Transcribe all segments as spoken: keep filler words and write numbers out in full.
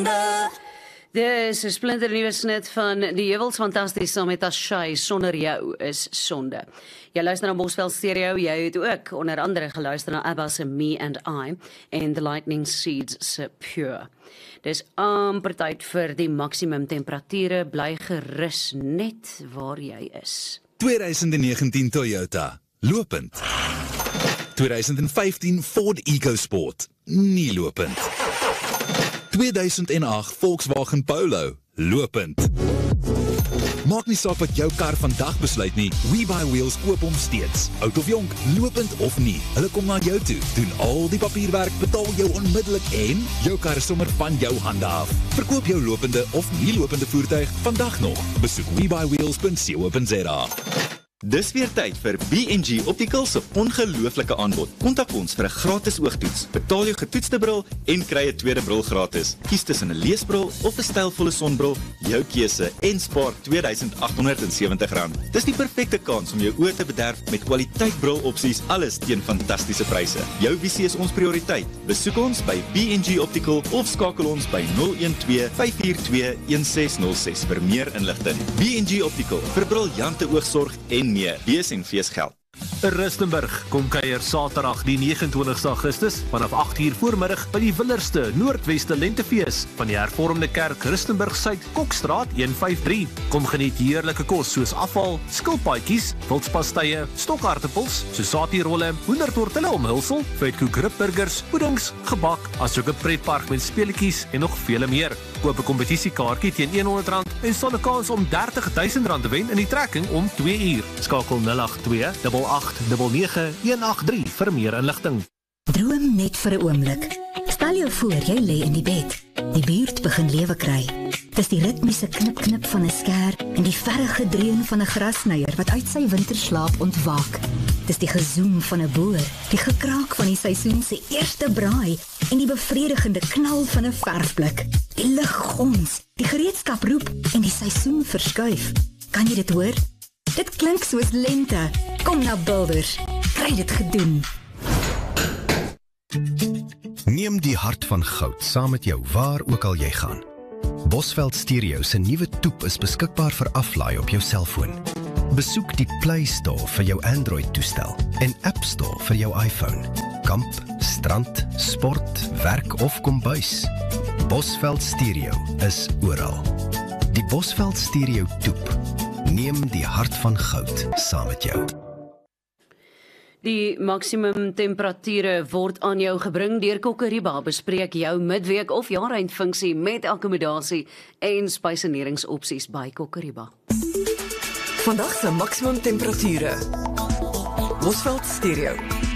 Dis 'n splinternuwe snit van die Heuwels Fantasties saam met Ashay, Sonder jou is sonde. Jy luister na Bosveld Stereo, jy het ook onder andere geluister na ABBA se Me and I en The Lightning Seeds se Pure. Dis amper tyd vir die maksimum temperature, bly gerus net waar jy is. twintig negentien Toyota, lopend. twintig vyftien Ford EcoSport, nie lopend. tweeduisend agt Volkswagen Polo, lopend. Maak nie saak wat jou kar vandag besluit nie, WeBuyWheels koop hom steeds. Oud of jonk, lopend of nie, hulle kom na jou toe, doen al die papierwerk, betaal jou onmiddellik en jou kar is sommer van jou hande af. Verkoop jou lopende of nie lopende voertuig vandag nog. Besoek we buy wheels punt co punt za. Dis weer tyd vir B en G Optical se ongelooflike aanbod. Kontak ons vir 'n gratis oogtoets. Betaal jou getoetste bril en kry 'n tweede bril gratis. Kies tussen 'n leesbril of 'n stylvolle sonbril, jou keuse en spaar twee duisend agt honderd sewentig rand. Dis die perfekte kans om jou oë te bederf met kwaliteit brilopsies, alles teen fantastiese pryse. Jou visie is ons prioriteit. Besoek ons by B en G Optical of skakel ons by nul een twee vyf vier twee een ses nul ses vir meer inligting. B en G Optical vir briljante oogsorg en meer. Wees en fees geld. Rustenburg kom kuier Saterdag die nege en twintigste Augustus vanaf agt uur voormiddag by die Willerste Noordweste Lentefees van die Hervormde Kerk Rustenburg Suid Kokstraat een vyf drie. Kom geniet heerlike kos soos afval, skilpaadjies, wildspastye, stokaartappels, sosatierolle, hoendertortelle omhulsel, vetkoek ribburgers, puddings, gebak, asook 'n pretpark met speletjies en nog vele meer. Koop 'n kompetisiekaartjie teen honderd rand en staan 'n kans om dertig duisend rand te wen in die trekking om twee uur. Skakel nul agt twee agt nege nege een agt drie vir meer inligting. Droom net vir 'n oomblik. Stel jou voor jy lê in die bed. Die buurt begin lewe kry. Dis die ritmiese knip-knip van 'n skêr en die verre gedreun van 'n grasnyer wat uit sy winterslaap ontwaak. Dis die gezoem van 'n boer, die gekraak van die seisoen se eerste braai en die bevredigende knal van 'n verfblik. Die lug gons, die gereedskap roep en die seisoen verskuif. Kan jy dit hoor? Dit klink soos lente. Kom na Builders. Kry dit gedoen. Neem die hart van goud saam met jou waar ook al jy gaan. Bosveld Stereo se nuwe toep is beskikbaar vir aflaai op jou selfoon. Besoek die Play Store vir jou Android-toestel en App Store vir jou iPhone. Kamp, strand, sport, werk of kombuis. Bosveld Stereo is oral. Die Bosveld Stereo toep. Neem die hart van goud saam met jou. Die maksimum temperature word aan jou gebring deur Kokoriba. Bespreek jou midweek of jaareindfunksie met akkommodasie en spyseneringsopsies by Kokoriba. Vandag se maksimum temperature. Bosveld Stereo.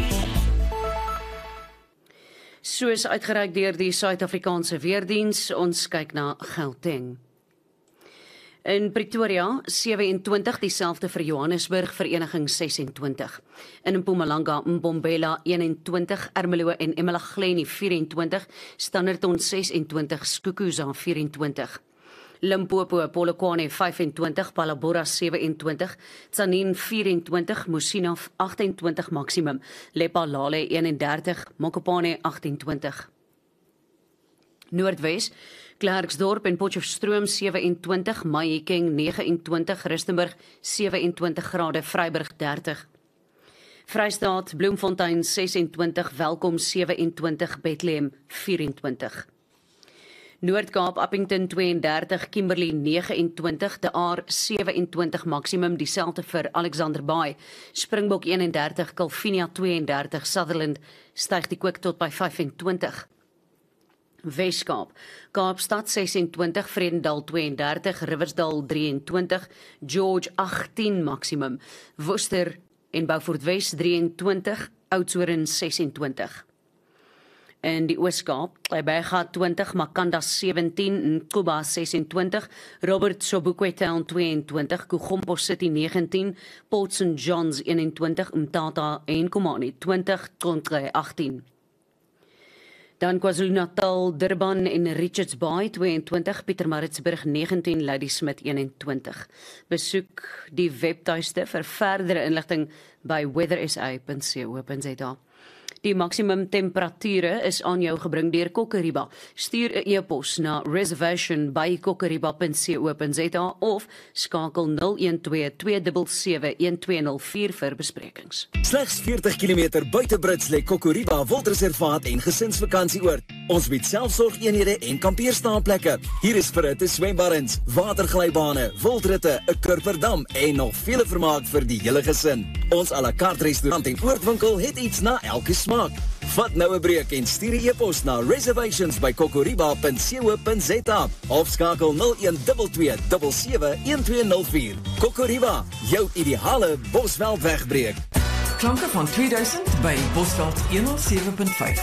Soos uitgereik deur die Suid-Afrikaanse Weerdiens, ons kyk na Gauteng. In Pretoria, sewe en twintig, dieselfde vir Johannesburg, Vereniging ses en twintig. In Mpumalanga, Mbombela een en twintig, Ermelo en eMalahleni vier en twintig, Standerton ses en twintig, Skukuza vier en twintig. Limpopo, Polokwane vyf en twintig, Palabora sewe en twintig, Tzaneen vier en twintig, Musina agt en twintig maksimum, Lephalale een en dertig, Mokopane agt en twintig. Noordwes, Klerksdorp en Potchefstroom sewe en twintig, Mahikeng nege en twintig, Rustenburg sewe en twintig grade, Vryburg dertig. Vrystaat, Bloemfontein ses en twintig, Welkom sewe en twintig, Bethlehem vier en twintig. Noord-Kaap, Appington twee en dertig, Kimberley nege en twintig, De Aar sewe en twintig maksimum, dieselfde vir Alexander Bay, Springbok een en dertig, Calvinia twee en dertig, Sutherland styg die kook tot by vyf en twintig. Weskaap, Kaapstad ses en twintig, Vredendal twee en dertig, Riversdal drie en twintig, George agttien maksimum, Worcester en Beaufort Wes drie en twintig, Oudtshoorn ses en twintig. In die Ooskaap, Kleiberga twintig, Makanda sewentien, Nkuba ses en twintig, Robert Sobukwe Town twee en twintig, Kugompo City negentien, Port Saint John's een en twintig, Umtata en Komani twintig, Tonklei agttien. Dan KwaZulu-Natal, Durban en Richards Bay twee en twintig, Pietermaritzburg negentien, Ladysmith een en twintig. Besoek die webtuiste vir verdere inligting by weather s a punt co punt za. Die maksimum temperature is aan jou gebring deur Kokoriba. Stuur 'n e-pos na reservation by kokoriba punt co punt za of skakel nul een twee twee sewe sewe een twee nul vier vir besprekings. Slegs veertig kilometer buite Brits lê Kokoriba Wildreservaat en gesinsvakantieoord. Ons bied selfsorgeenhede en kampeerstaanplekke. Hier is verhitte swembaddens, waterglybane, wildritte, 'n kurperdam en nog vele vermaak vir die hele gesin. Ons à la carte restaurant en oordwinkel het iets na elke smaak. Vat nou 'n breek en stuur 'n e-pos na reservations by kokoriba punt co punt za of skakel nul een twee twee sewe sewe een twee nul vier. Kokoriba, jou ideale Bosveld wegbreek. Klanke van tweeduisend by Bosveld honderd sewe punt vyf.